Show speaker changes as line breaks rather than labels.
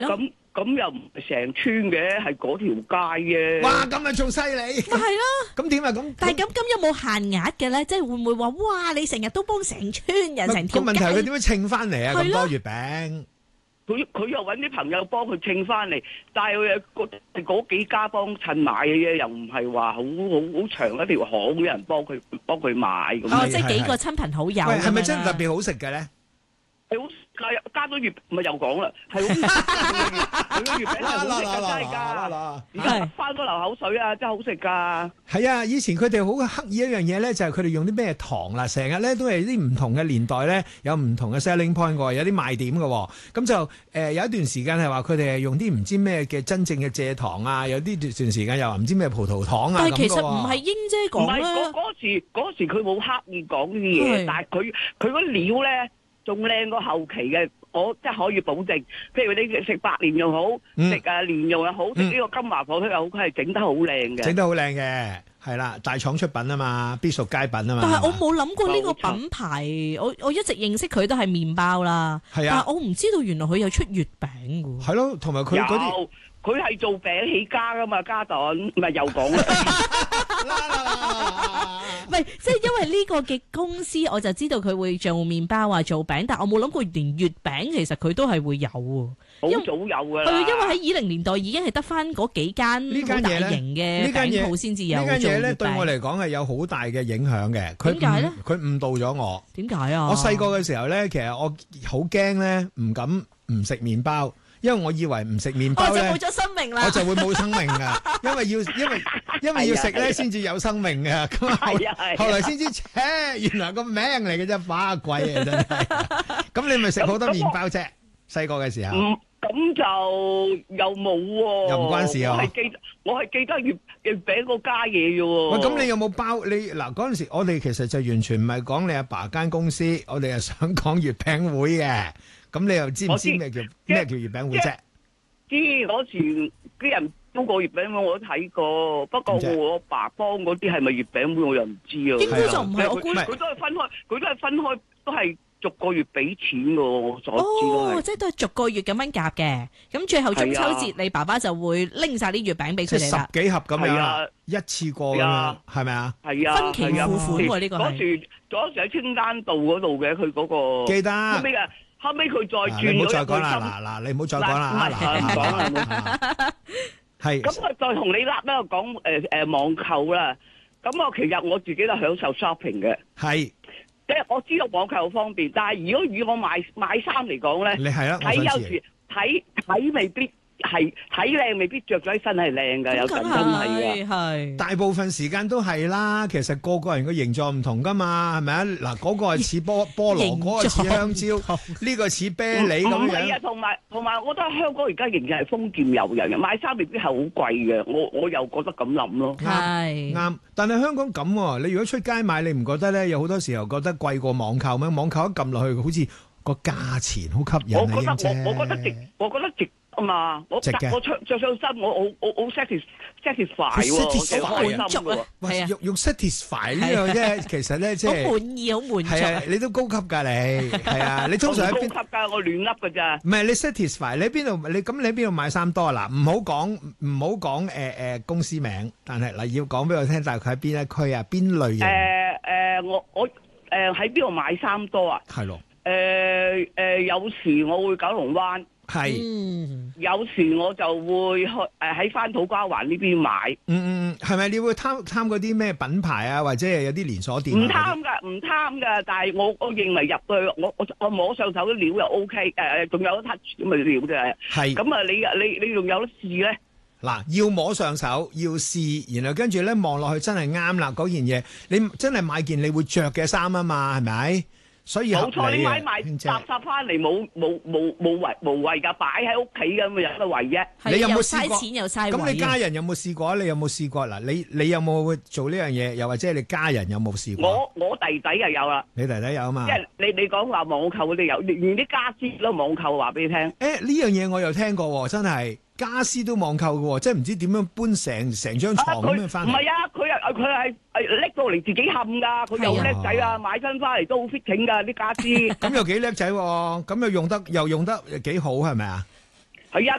咁又唔係成村嘅，係嗰條街嘅。
哇，咁咪仲犀利。
咪係咯。
咁點啊？咁
但係咁有冇限額嘅咧？即係會唔會話哇？你成日都幫成村人成條街？
個問題佢點樣稱翻嚟啊？咁多月餅。
佢又揾啲朋友幫佢稱翻嚟，但係嗰幾家幫襯買嘅嘢，又唔係話好長一條巷嘅人幫佢買咁。
哦，即係幾個親朋好友。
喂，係咪真係特別好食嘅咧？
係好加咗月咪又講啦，係好食嘅月餅係好食㗎，真係㗎。而家翻咗流口水啊，真係好食㗎。
係啊，以前佢哋好刻意一樣嘢咧，就係佢哋用啲咩糖啦，成日咧都係啲唔同嘅年代咧，有唔同嘅 selling point 喎，有啲賣點嘅。咁就有一段時間係話佢哋係用啲唔知咩嘅真正嘅蔗糖啊，有啲段時間又話唔知咩葡萄糖啊。
但係其實唔係英姐講啦。
唔係嗰時佢冇刻意講啲嘢，但係佢嗰料咧仲靚過後期嘅。我即係可以保證，譬如你食白蓮又好，食蓮蓉又好，食呢個金華火腿又好，佢係整得好靚嘅。
整得好靚嘅，係啦，大廠出品啊嘛，必屬佳品啊嘛。
但係我冇諗過呢個品牌，我一直認識佢都係麵包啦。係啊，但係我唔知道原來佢有出月餅㗎。
係咯，同埋佢嗰啲。
佢係做餅起家噶嘛，家頓唔係又講啦。
唔係，即係因為呢個嘅公司，我就知道佢會做麵包啊，做餅，但我冇諗過連月餅其實佢都係會有喎。
好早有㗎啦。
係因為喺20年代已經係得翻嗰幾間好大型嘅餅鋪先至有做月餅。呢間嘢咧
對我嚟講係有好大嘅影響嘅。
點解咧？
佢誤導咗我。
點解啊？
我細個嘅時候咧，其實我好驚咧，唔敢唔食麵包。因為我以為唔食麵包咧，
我就冇咗生命啦。
我就會冇生命噶，因為要食咧先至有生命嘅。咁後來先知，原來個名嚟嘅啫，把鬼啊真係。咁你咪食好多麵包啫，細個嘅時候。
咁就又冇喎。
又唔關事啊！
我係記得月餅嗰家嘢嘅喎。
喂，咁你有冇包？你嗱嗰陣時，我哋其實就完全唔係講你阿爸間公司，我哋係想講月餅會嘅。咁你又知唔知咩叫月餅會啫？
知嗰時啲人包過月餅會我都睇過，不過我爸幫嗰啲係咪月餅會我又唔知啊。
應該就唔係，我估
佢都係分開，都係逐個月俾錢嘅。我所知都係。
即係都係逐個月咁樣夾嘅。咁最後中秋節，你爸爸就會拎晒啲月餅俾佢哋啦。
十幾盒咁樣，一次過咁樣，係咪啊？
係啊，
分期付款喎呢個係。
嗰時喺青丹道嗰度嘅，佢嗰個
記得。
後尾佢再轉咗
你唔好再講啦，嗱，你唔好再講啦，
唔講啦，係。咁我再同你咧講網購啦。咁我其實我自己都享受 shopping 嘅。
係。
即係我知道網購方便，但係如果以我買衫嚟講咧，
你係啦，
睇有時睇未必。係睇靚未必着咗起身係靚㗎，有陣真係
㗎。
大部分時間都係啦，其實個個人個形狀唔同㗎嘛，係咪啊？嗱，嗰個係似菠蘿，嗰個似香蕉，呢個似啤梨咁樣。唔係啊，同埋，我覺得香港而家仍然係豐儉由人嘅，買衫未必係好貴嘅。我又覺得咁諗咯。啱，但係香港咁喎，你如果出街買，你唔覺得咧？有好多時候覺得貴過網購咩？網購一撳落去，好似個價錢好吸引啊！
我覺得值。嘛，我着上身，我好 satisfy 喎，好開心喎。
喂，用 satisfy 呢樣啫，其實咧即係
好滿意，好滿足。
係啊，你都高級㗎你，係啊，你通常喺邊？
高級㗎，我亂噏㗎咋。
唔係你 satisfy，你喺邊度？你喺邊度買衫多啊？嗱，唔好講公司名，但係嗱要講俾我聽，大概喺邊一區啊？邊類型？
我喺邊度買衫多啊？
係咯。
有時我會九龍灣。
係，
有時我就會去喺翻土瓜灣呢邊買。
係咪你會貪嗰啲咩品牌啊，或者係有啲連鎖店？唔
貪噶，但係我認為入去我摸上手啲料又 OK，仲有得 touch 咁嘅料啫。係，咁啊你仲有得試咧？
嗱，要摸上手，要試，然後跟住咧望落去真係啱啦嗰件嘢，你真係買件你會着嘅衫啊嘛，係咪？所以
冇錯，你買埋垃圾翻嚟冇無謂㗎，擺喺屋企咁有得為啫。
你有冇試過？
嘥錢又嘥位。
咁你家人有冇試過？你有冇試過？嗱，你有冇做呢樣嘢？又或者你家人有冇試過？
我弟弟又有啦。
你弟弟有啊嘛？
即係你講話網購嗰啲有，連啲家私都網購，話俾你聽。
呢樣嘢我又聽過喎，真係。家私都網購嘅喎，即係唔知點樣搬成張床咁樣翻嚟。唔
係啊，佢係拎到嚟自己冚㗎，佢又叻仔啊！買親翻嚟都好 fitting 㗎啲家私。
咁又幾叻仔喎，咁又用得幾好係咪啊？
係啊，